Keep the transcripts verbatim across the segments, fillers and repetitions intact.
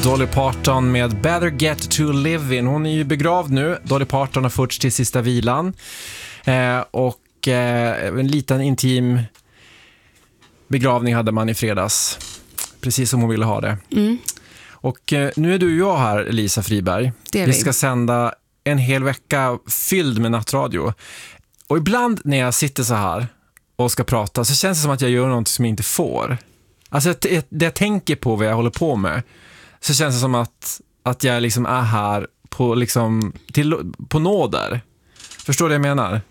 Dolly Parton med Better Get to Live In. Hon är ju begravd nu. Dolly Parton har förts till sista vilan. Eh, och eh, en liten intim begravning hade man i fredags. Precis som hon ville ha det. Mm. Och eh, nu är du och jag här, Lisa Friberg. Det är vi vi. ska sända en hel vecka fylld med nattradio. Och ibland när jag sitter så här och ska prata så känns det som att jag gör något som jag inte får. Alltså det jag tänker på vad jag håller på med, så känns det som att, att jag liksom är här på, liksom, till, på nåder. Förstår du vad jag menar?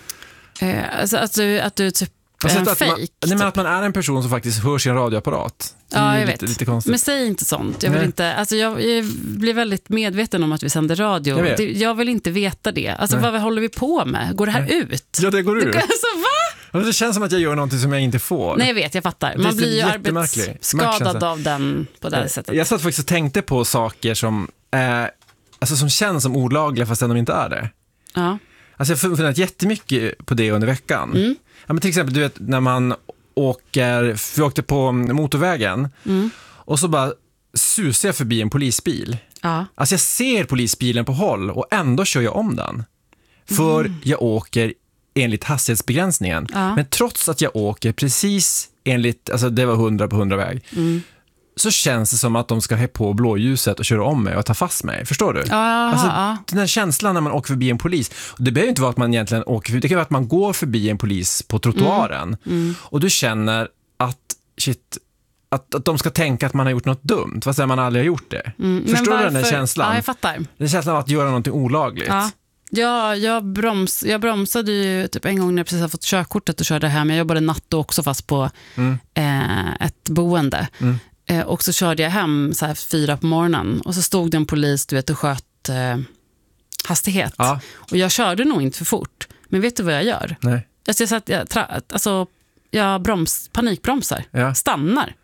Eh, alltså att du, att du typ Alltså är en att, man, fake. nej, men typ. att man är en person som faktiskt hörs i en radioapparat. Det är Ja, ju jag lite, vet. lite konstigt. Men säg inte sånt. Jag vill Nej. inte, alltså jag, jag blir väldigt medveten om att vi sänder radio. Jag vet. Det, jag vill inte veta det. Alltså Nej. vad håller vi på med? Går det här Nej. ut? Ja, det går ur. Alltså va? Det känns som att jag gör någonting som jag inte får. Nej, jag vet, jag fattar. Det Man är blir ju jättemärklig. arbetsskadad Smärtkänsla. av den på det här sättet. Jag satt faktiskt och tänkte på saker som, eh, alltså som känns som olagliga fast de inte är det. Ja. Alltså jag har funderat jättemycket på det under veckan. Mm. Ja, men till exempel, du vet, när man åker, vi åkte på motorvägen Mm. och så bara susar jag förbi en polisbil. Ja. Alltså jag ser polisbilen på håll och ändå kör jag om den. För Mm. jag åker enligt hastighetsbegränsningen. Ja. Men trots att jag åker precis enligt, alltså det var hundra på hundra väg, Mm. så känns det som att de ska ha på blåljuset och köra om mig och ta fast mig. Förstår du? Ja, Alltså, ja. den här känslan när man åker förbi en polis. Och det behöver inte vara att man egentligen åker förbi. Det kan vara att man går förbi en polis på trottoaren. Mm. Och du känner att, shit, att, att de ska tänka att man har gjort något dumt. Fast man aldrig har gjort det. Mm. Förstår Men du den här varför- känslan? Ja, jag fattar. Den känslan av att göra någonting olagligt. Ja. Ja, jag, broms, jag bromsade ju typ en gång när jag precis har fått körkortet och körde hem. Jag jobbade natt då också fast på Mm. eh, ett boende. Mm. Eh, och så körde jag hem så här fyra på morgonen. Och så stod det en polis, du vet, och sköt eh, hastighet. Ja. Och jag körde nog inte för fort. Men vet du vad jag gör? Nej. Alltså jag, satt, jag, tra, alltså, jag broms, panikbromsar. Ja. Stannar.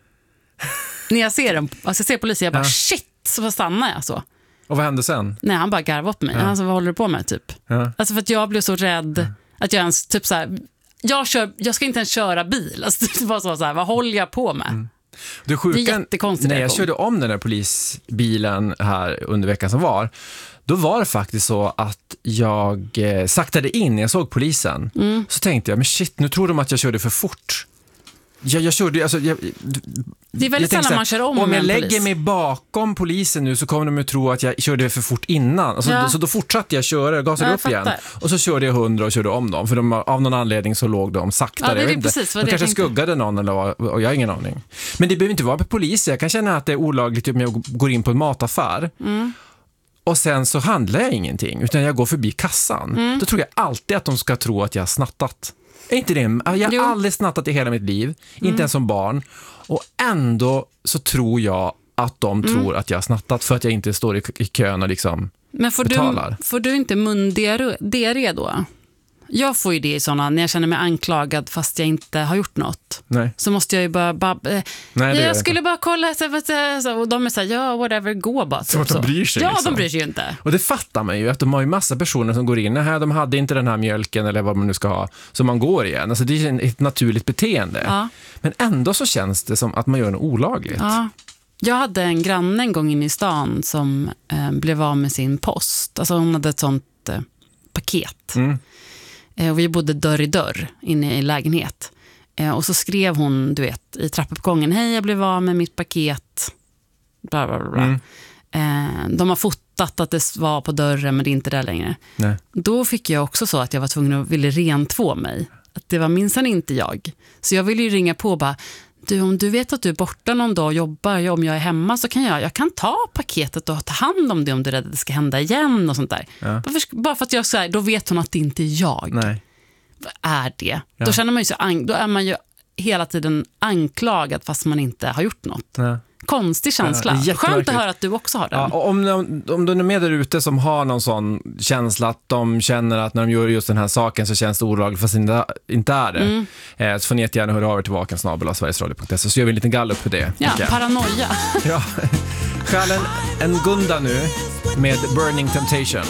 När jag ser, en, alltså jag ser polisen, jag bara Ja. shit, så stannar jag så. Och vad hände sen? Nej, han bara garvade upp mig. Ja. Alltså, vad håller du på med typ? Ja. Alltså för att jag blev så rädd att jag ens typ så här, jag, kör, jag ska inte ens köra bil. Alltså det var så, så här, vad håller jag på med? Mm. Det, sjuka, Det är jättekonstigt när jag reaktion. körde om den där polisbilen här under veckan som var, då var det faktiskt så att jag eh, saktade in när jag såg polisen. Mm. Så tänkte jag, men shit, nu tror de att jag körde för fort. Jag, jag körde, alltså, jag, Det är väldigt jag tänkte sällan så här, man kör om om med jag en lägger polis. mig bakom polisen nu så kommer de att tro att jag körde för fort innan. Alltså, Ja. Så då fortsatte jag köra och gasade Ja, jag upp igen. fattar. Och så körde jag hundra och körde om dem. För de, av någon anledning så låg de saktare. Ja, det är Jag vet inte. precis vad de det jag kanske tänkte. skuggade någon eller vad, och jag har ingen aning. Men det behöver inte vara på polisen. Jag kan känna att det är olagligt om jag går in på en mataffär. Mm. Och sen så handlar jag ingenting. Utan jag går förbi kassan. Mm. Då tror jag alltid att de ska tro att jag har snattat. Är inte det? Jag har Jo. aldrig snattat i hela mitt liv. Mm. Inte ens som barn. Och ändå så tror jag att de Mm. tror att jag har snattat för att jag inte står i, i kön och liksom Men får du, betalar. får du inte mundiarré då? Jag får ju det i sådana, när jag känner mig anklagad fast jag inte har gjort något. Nej. Så måste jag ju bara, bara eh, Nej, det gör jag jag skulle inte. bara kolla så, så, så, och de är så här, ja whatever, gå bara. Som att de så. bryr sig, Ja, liksom. de bryr sig ju inte. Och det fattar man ju, att de har ju massa personer som går in. Nej, de hade inte den här mjölken eller vad man nu ska ha. Så man går igen. Alltså det är ju ett naturligt beteende. Ja. Men ändå så känns det som att man gör något olagligt. Ja. Jag hade en granne en gång inne i stan som eh, blev av med sin post. Alltså hon hade ett sånt eh, paket. Mm. Eh, och vi bodde dörr i dörr inne i lägenhet. Eh, och så skrev hon, du vet, i trappuppgången: hej, jag blev av med mitt paket. Bla, bla, bla, bla. Mm. Eh, de har fotat att det var på dörren, men det är inte där längre. Nej. Då fick jag också så att jag var tvungen att ville rentvå mig. Att det var minsann inte jag. Så jag ville ju ringa på och bara: du, om du vet att du är borta någon dag och jobbar, om jag är hemma så kan jag, jag kan ta paketet och ta hand om det om du är rädd att det ska hända igen och sånt där. Ja. Varför, bara för att jag säger, då vet hon att det inte är jag. Nej. Vad är det? Ja. Då känner man ju så, an- då är man ju hela tiden anklagad fast man inte har gjort något. Ja. Konstig känsla. Ja, det är Skönt att jättemärkligt. höra att du också har den. Ja, och om, om, om du är med där ute som har någon sån känsla att de känner att när de gör just den här saken så känns det olagligt fast inte, inte är det. Mm. Eh, så får ni jättegärna höra av er till vaken snabel-a sverigesradio punkt se så gör vi en liten gallup för det. Ja, Okej. paranoia. Ja. Stjälen en Gunda nu med Burning Temptation.